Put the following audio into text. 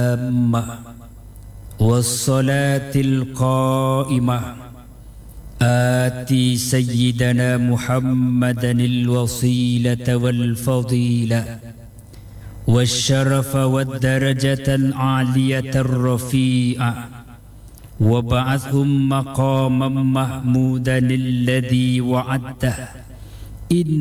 التامة والصلاة القائمة آتي سيدنا محمدا الوصيلة والفضيلة والشرف والدرجة العالية الرفيعة وابعثهم مقاما محمودا الذي وعدته.